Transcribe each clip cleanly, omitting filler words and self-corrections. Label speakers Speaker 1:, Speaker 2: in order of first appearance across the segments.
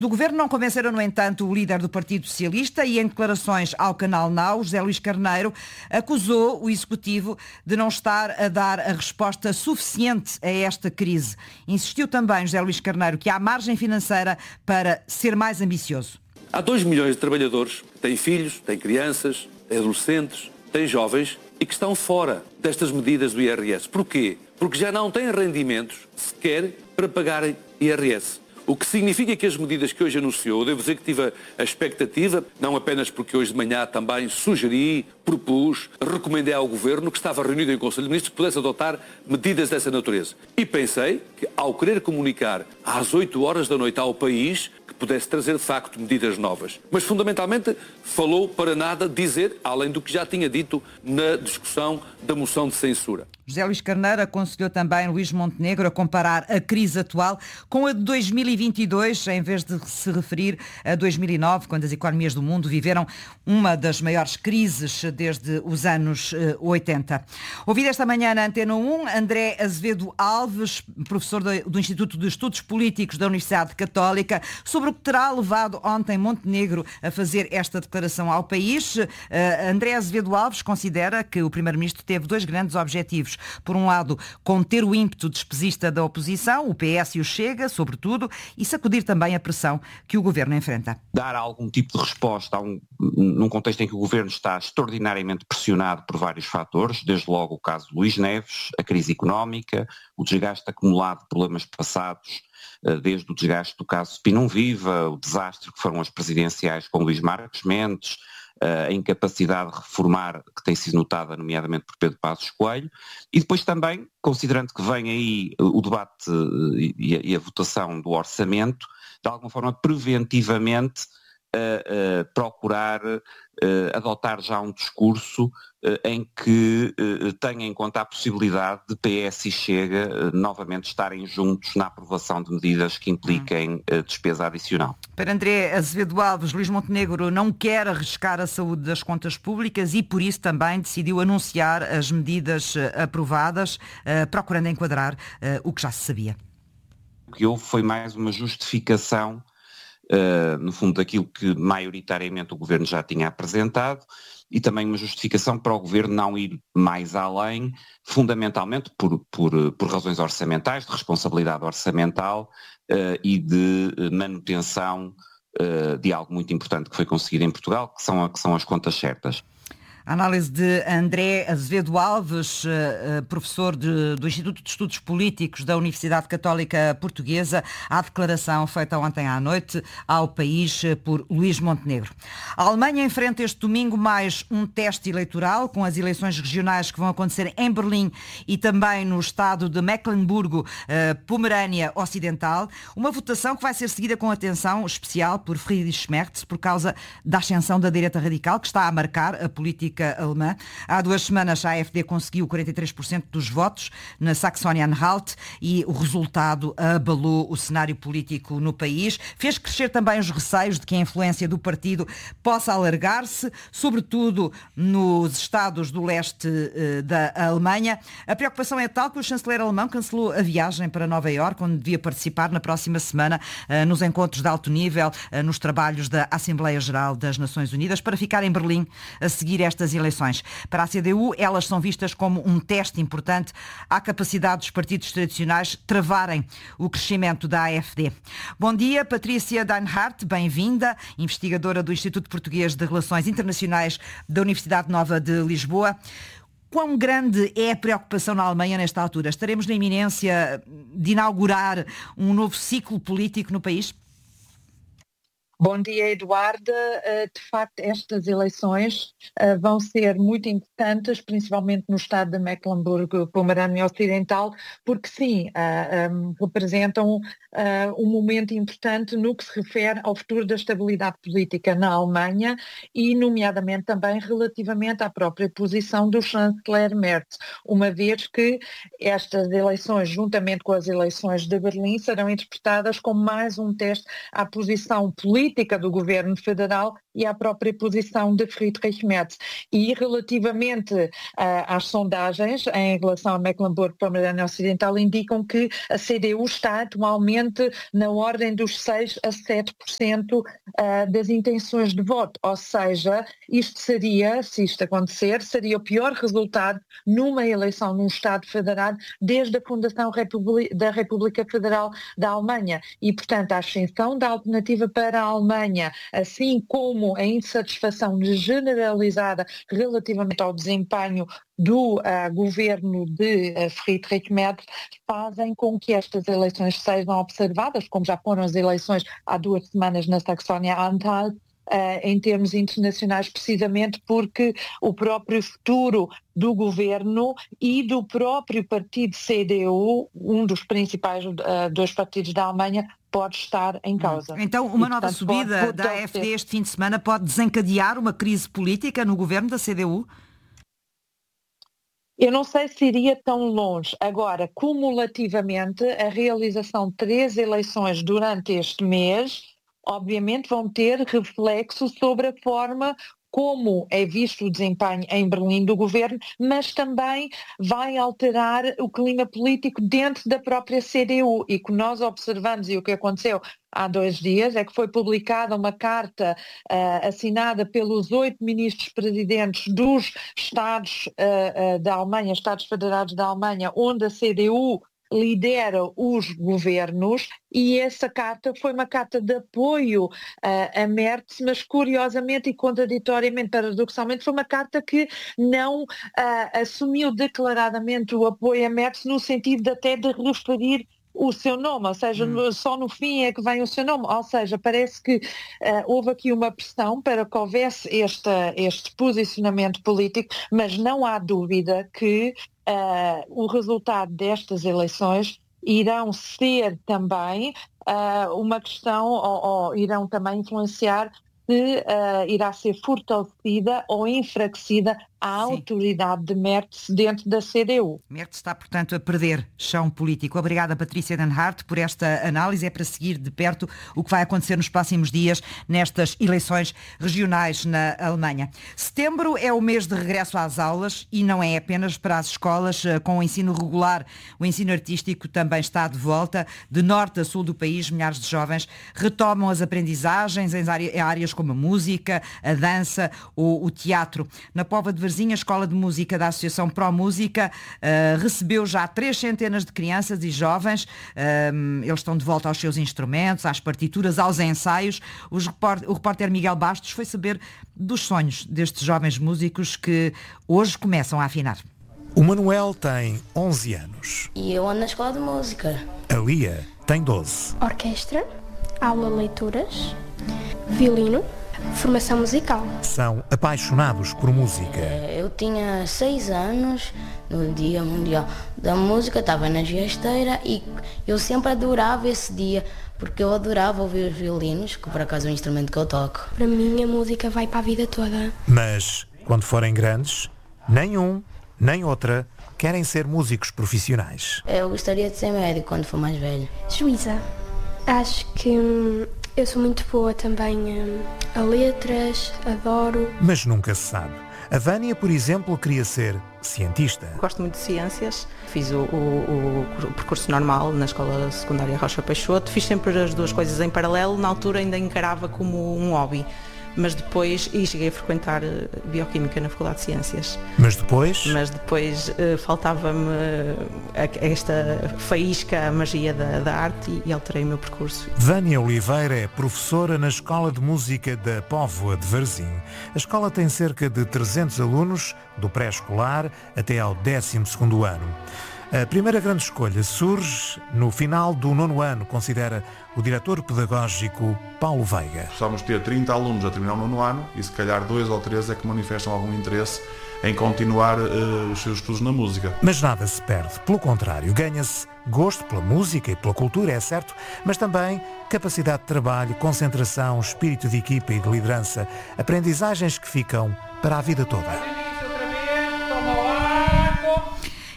Speaker 1: Do governo não convenceram, no entanto, o líder do Partido Socialista e, em declarações ao Canal Now, José Luís Carneiro, acusou o Executivo de não estar a dar a resposta suficiente a esta crise. Insistiu também José Luís Carneiro que há margem financeira para ser mais ambicioso.
Speaker 2: Há 2 milhões de trabalhadores que têm filhos, têm crianças, têm adolescentes, têm jovens e que estão fora destas medidas do IRS. Porquê? Porque já não têm rendimentos sequer para pagarem IRS. O que significa que as medidas que hoje anunciou, devo dizer que tive a expectativa, não apenas porque hoje de manhã também sugeri, propus, recomendei ao Governo que estava reunido em Conselho de Ministros que pudesse adotar medidas dessa natureza. E pensei que, ao querer comunicar às 8 horas da noite ao país, que pudesse trazer de facto medidas novas. Mas fundamentalmente falou para nada dizer, além do que já tinha dito na discussão da moção de censura.
Speaker 1: José Luís Carneiro aconselhou também Luís Montenegro a comparar a crise atual com a de 2022, em vez de se referir a 2009, quando as economias do mundo viveram uma das maiores crises desde os anos 80. Ouvido esta manhã na Antena 1, André Azevedo Alves, professor do Instituto de Estudos Políticos da Universidade Católica, sobre o que terá levado ontem Montenegro a fazer esta declaração ao país. André Azevedo Alves considera que o Primeiro-Ministro teve 2 grandes objetivos. Por um lado, conter o ímpeto despesista da oposição, o PS e o Chega, sobretudo, e sacudir também a pressão que o Governo enfrenta.
Speaker 3: Dar algum tipo de resposta num contexto em que o Governo está extraordinariamente pressionado por vários fatores, desde logo o caso de Luís Neves, a crise económica, o desgaste acumulado de problemas passados, desde o desgaste do caso Spinum Viva, o desastre que foram as presidenciais com Luís Marques Mendes, a incapacidade de reformar que tem sido notada nomeadamente por Pedro Passos Coelho, e depois também, considerando que vem aí o debate e a votação do orçamento, de alguma forma preventivamente procurar adotar já um discurso em que tenha em conta a possibilidade de PS e Chega novamente estarem juntos na aprovação de medidas que impliquem despesa adicional.
Speaker 1: Para André Azevedo Alves, Luís Montenegro não quer arriscar a saúde das contas públicas e por isso também decidiu anunciar as medidas aprovadas, procurando enquadrar o que já se sabia.
Speaker 3: O que houve foi mais uma justificação no fundo daquilo que maioritariamente o Governo já tinha apresentado e também uma justificação para o Governo não ir mais além, fundamentalmente por razões orçamentais, de responsabilidade orçamental e de manutenção de algo muito importante que foi conseguido em Portugal, que são as contas certas.
Speaker 1: A análise de André Azevedo Alves, professor do Instituto de Estudos Políticos da Universidade Católica Portuguesa, à declaração feita ontem à noite ao país por Luís Montenegro. A Alemanha enfrenta este domingo mais um teste eleitoral, com as eleições regionais que vão acontecer em Berlim e também no estado de Mecklenburgo-Pomerânia Ocidental. Uma votação que vai ser seguida com atenção especial por Friedrich Merz, por causa da ascensão da direita radical, que está a marcar a política alemã. Há 2 semanas a AfD conseguiu 43% dos votos na Saxony-Anhalt e o resultado abalou o cenário político no país. Fez crescer também os receios de que a influência do partido possa alargar-se, sobretudo nos estados do leste da Alemanha. A preocupação é tal que o chanceler alemão cancelou a viagem para Nova Iorque, onde devia participar na próxima semana nos encontros de alto nível, nos trabalhos da Assembleia Geral das Nações Unidas, para ficar em Berlim a seguir estas eleições. Para a CDU, elas são vistas como um teste importante à capacidade dos partidos tradicionais travarem o crescimento da AfD. Bom dia, Patrícia Deinhardt, bem-vinda, investigadora do Instituto Português de Relações Internacionais da Universidade Nova de Lisboa. Quão grande é a preocupação na Alemanha nesta altura? Estaremos na iminência de inaugurar um novo ciclo político no país?
Speaker 4: Bom dia, Eduarda. De facto, estas eleições vão ser muito importantes, principalmente no estado de Mecklenburgo-Pomerânia Ocidental, porque sim, representam um momento importante no que se refere ao futuro da estabilidade política na Alemanha e, nomeadamente, também relativamente à própria posição do chanceler Merz, uma vez que estas eleições, juntamente com as eleições de Berlim, serão interpretadas como mais um teste à posição política do governo federal e à própria posição de Friedrich Merz. E relativamente às sondagens em relação a Mecklenburg-Pomerânia Ocidental indicam que a CDU está atualmente na ordem dos 6 a 7% das intenções de voto, ou seja, isto seria, se isto acontecer, seria o pior resultado numa eleição num Estado federado desde a fundação da República Federal da Alemanha. E, portanto, a ascensão da alternativa para a Alemanha, assim como a insatisfação generalizada relativamente ao desempenho do governo de Friedrich Merz, fazem com que estas eleições sejam observadas, como já foram as eleições há 2 semanas na Saxónia-Anhalt, em termos internacionais, precisamente porque o próprio futuro do governo e do próprio partido CDU, um dos principais 2 partidos da Alemanha, pode estar em causa.
Speaker 1: Então, uma nova subida da AfD este fim de semana pode desencadear uma crise política no governo da CDU?
Speaker 4: Eu não sei se iria tão longe. Agora, cumulativamente, a realização de 3 eleições durante este mês, obviamente vão ter reflexo sobre a forma como é visto o desempenho em Berlim do governo, mas também vai alterar o clima político dentro da própria CDU. E que nós observamos, e o que aconteceu há 2 dias, é que foi publicada uma carta assinada pelos 8 ministros-presidentes dos Estados da Alemanha, Estados Federados da Alemanha, onde a CDU lidera os governos, e essa carta foi uma carta de apoio a Merz, mas curiosamente e contraditoriamente, paradoxalmente, foi uma carta que não assumiu declaradamente o apoio a Merz, no sentido até de referir o seu nome, ou seja, só no fim é que vem o seu nome, ou seja, parece que houve aqui uma pressão para que houvesse este posicionamento político, mas não há dúvida que o resultado destas eleições irão ser também uma questão, ou irão também influenciar se irá ser fortalecida ou enfraquecida a autoridade de Merz dentro da CDU.
Speaker 1: Merz está, portanto, a perder chão político. Obrigada, Patrícia Denhardt, por esta análise. É para seguir de perto o que vai acontecer nos próximos dias nestas eleições regionais na Alemanha. Setembro é o mês de regresso às aulas e não é apenas para as escolas com o ensino regular. O ensino artístico também está de volta. De norte a sul do país, milhares de jovens retomam as aprendizagens em áreas como a música, a dança ou o teatro. Na Póvoa de Varzim, a Escola de Música da Associação Pro Música recebeu já 300 de crianças e jovens. Eles estão de volta aos seus instrumentos, às partituras, aos ensaios. O repórter Miguel Bastos foi saber dos sonhos destes jovens músicos que hoje começam a afinar.
Speaker 5: O Manuel tem 11 anos.
Speaker 6: E eu ando na Escola de Música.
Speaker 5: A Lia tem 12.
Speaker 7: Orquestra, aula de leituras, violino, formação musical.
Speaker 5: São apaixonados por música.
Speaker 6: Eu tinha 6 anos, no Dia Mundial da Música, estava na gesteira e eu sempre adorava esse dia, porque eu adorava ouvir os violinos, que por acaso é um instrumento que eu toco.
Speaker 7: Para mim a música vai para a vida toda.
Speaker 5: Mas, quando forem grandes, nem um, nem outra querem ser músicos profissionais.
Speaker 6: Eu gostaria de ser médico quando for mais velho.
Speaker 7: Juíza. Acho que eu sou muito boa também a letras, adoro.
Speaker 5: Mas nunca se sabe. A Vânia, por exemplo, queria ser cientista.
Speaker 8: Gosto muito de ciências. Fiz o percurso normal na Escola Secundária Rocha Peixoto. Fiz sempre as 2 coisas em paralelo. Na altura ainda encarava como um hobby. Mas depois, e cheguei a frequentar Bioquímica na Faculdade de Ciências.
Speaker 5: Mas depois
Speaker 8: faltava-me esta faísca, a magia da arte e alterei o meu percurso.
Speaker 5: Vânia Oliveira é professora na Escola de Música da Póvoa de Varzim. A escola tem cerca de 300 alunos, do pré-escolar até ao 12º ano. A primeira grande escolha surge no final do 9º ano, considera o diretor pedagógico Paulo Veiga.
Speaker 9: Precisamos ter 30 alunos a terminar o 9º ano e se calhar 2 ou 3 é que manifestam algum interesse em continuar os seus estudos na música.
Speaker 5: Mas nada se perde, pelo contrário, ganha-se gosto pela música e pela cultura, é certo, mas também capacidade de trabalho, concentração, espírito de equipa e de liderança, aprendizagens que ficam para a vida toda.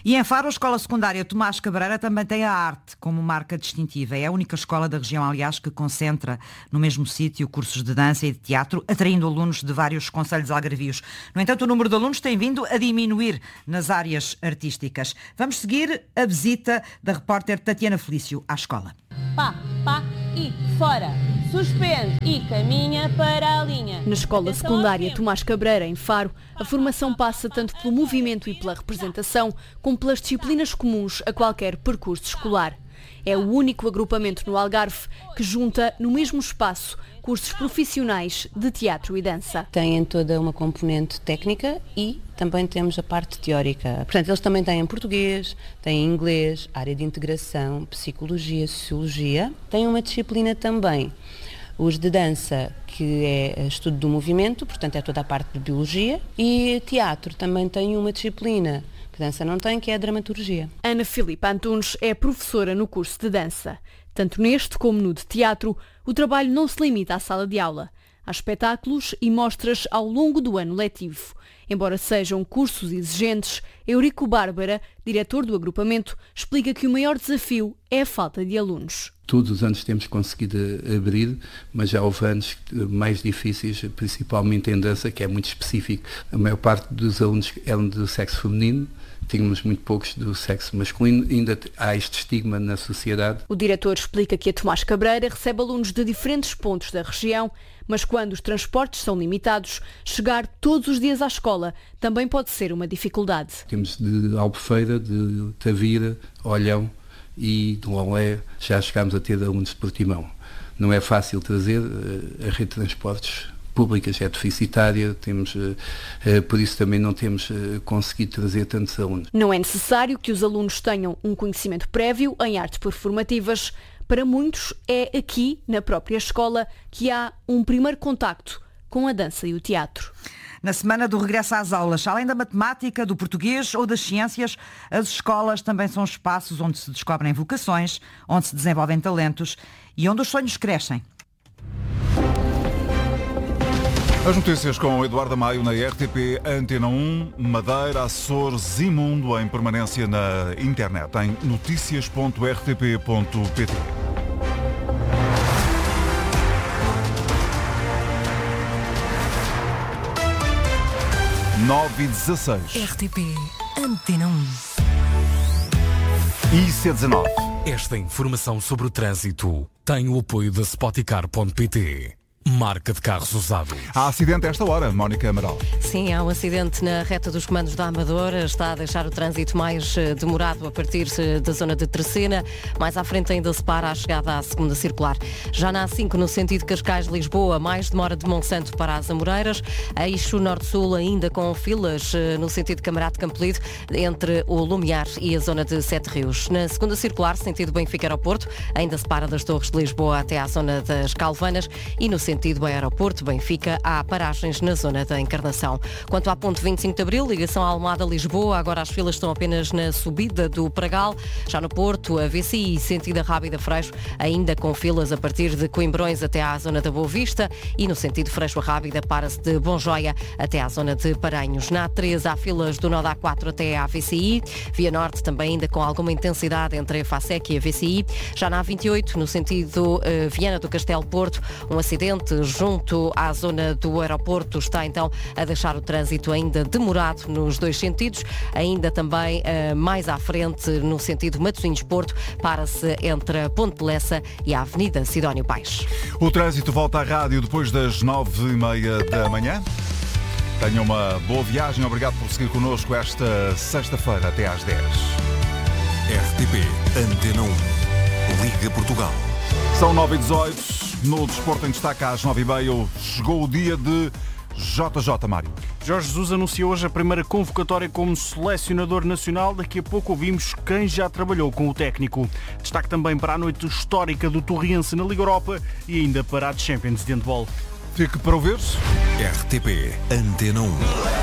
Speaker 1: E em Faro, a Escola Secundária Tomás Cabreira também tem a arte como marca distintiva. É a única escola da região, aliás, que concentra no mesmo sítio cursos de dança e de teatro, atraindo alunos de vários concelhos algarvios. No entanto, o número de alunos tem vindo a diminuir nas áreas artísticas. Vamos seguir a visita da repórter Tatiana Felício à escola.
Speaker 10: Pá, e fora. Suspende e caminha para a linha.
Speaker 11: Na Escola Secundária Tomás Cabreira, em Faro, a formação passa tanto pelo movimento e pela representação, como pelas disciplinas comuns a qualquer percurso escolar. É o único agrupamento no Algarve que junta no mesmo espaço cursos profissionais de teatro e dança.
Speaker 12: Têm toda uma componente técnica e também temos a parte teórica. Portanto, eles também têm português, têm inglês, área de integração, psicologia, sociologia. Têm uma disciplina também, os de dança, que é estudo do movimento, portanto é toda a parte de biologia, e teatro também tem uma disciplina que dança não tem, que é a dramaturgia.
Speaker 11: Ana Filipe Antunes é professora no curso de dança. Tanto neste como no de teatro, o trabalho não se limita à sala de aula. Há espetáculos e mostras ao longo do ano letivo. Embora sejam cursos exigentes, Eurico Bárbara, diretor do agrupamento, explica que o maior desafio é a falta de alunos.
Speaker 13: Todos os anos temos conseguido abrir, mas já houve anos mais difíceis, principalmente em dança, que é muito específico. A maior parte dos alunos eram do sexo feminino, tínhamos muito poucos do sexo masculino, ainda há este estigma na sociedade.
Speaker 11: O diretor explica que a Tomás Cabreira recebe alunos de diferentes pontos da região, mas quando os transportes são limitados, chegar todos os dias à escola também pode ser uma dificuldade.
Speaker 13: Temos de Albufeira, de Tavira, Olhão e de Lolé, já chegámos a ter alunos de Portimão. Não é fácil trazer, a rede de transportes públicas é deficitária, por isso também não temos conseguido trazer tantos alunos.
Speaker 11: Não é necessário que os alunos tenham um conhecimento prévio em artes performativas. Para muitos é aqui, na própria escola, que há um primeiro contacto com a dança e o teatro.
Speaker 1: Na semana do regresso às aulas, além da matemática, do português ou das ciências, as escolas também são espaços onde se descobrem vocações, onde se desenvolvem talentos e onde os sonhos crescem.
Speaker 14: As notícias com Eduardo Maio na RTP Antena 1, Madeira, Açores e Mundo em permanência na internet em noticias.rtp.pt. Nove e 16.
Speaker 15: RTP Antena 1.
Speaker 14: IC19.
Speaker 15: Esta informação sobre o trânsito tem o apoio da Spoticar.pt. Marca de carros usados.
Speaker 14: Há acidente a esta hora, Mónica Amaral.
Speaker 16: Sim, há um acidente na reta dos comandos da Amadora. Está a deixar o trânsito mais demorado a partir da zona de Terceira. Mais à frente ainda se para a chegada à segunda circular. Já na A5, no sentido Cascais-Lisboa, mais demora de Monsanto para as Amoreiras. A eixo norte-sul ainda com filas no sentido Camarate Campolide, entre o Lumiar e a zona de Sete Rios. Na segunda circular, sentido Benfica-Aeroporto, ainda se para das Torres de Lisboa até à zona das Calvanas e no sentido Aeroporto Benfica, há paragens na zona da Encarnação. Quanto à ponte 25 de Abril, ligação à Almada-Lisboa, agora as filas estão apenas na subida do Pragal. Já no Porto, a VCI, sentido Rábida-Freixo, ainda com filas a partir de Coimbrões até à zona da Boa Vista e no sentido Freixo-Rábida para-se de Bonjoia até à zona de Paranhos. Na A3 há filas do nó da A4 até à VCI. Via Norte também ainda com alguma intensidade entre a FASEC e a VCI. Já na A28, no sentido Viana do Castelo-Porto, um acidente junto à zona do aeroporto está então a deixar o trânsito ainda demorado nos dois sentidos. Ainda também mais à frente no sentido Matosinhos-Porto, para-se entre a Ponte de Lessa e a Avenida Sidónio Paes.
Speaker 14: O trânsito volta à rádio depois das 9h30 da manhã. Tenha uma boa viagem, obrigado por seguir connosco esta sexta-feira até às 10.
Speaker 15: RTP Antena 1, Liga Portugal.
Speaker 14: São 9h18. No Desporto em Destaque às 9h30 chegou o dia de JJ Mário.
Speaker 17: Jorge Jesus anunciou hoje a primeira convocatória como selecionador nacional. Daqui a pouco ouvimos quem já trabalhou com o técnico. Destaque também para a noite histórica do Torriense na Liga Europa e ainda para a Champions de Handball.
Speaker 14: Fique para ouvir-se.
Speaker 15: RTP Antena 1.